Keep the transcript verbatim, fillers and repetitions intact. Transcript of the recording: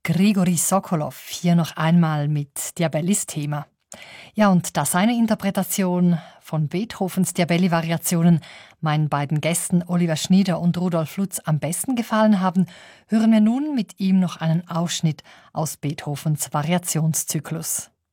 Grigori Sokolow, hier noch einmal mit Diabellis-Thema. Ja, und da seine Interpretation von Beethovens Diabelli-Variationen meinen beiden Gästen Oliver Schnieder und Rudolf Lutz am besten gefallen haben, hören wir nun mit ihm noch einen Ausschnitt aus Beethovens Variationszyklus.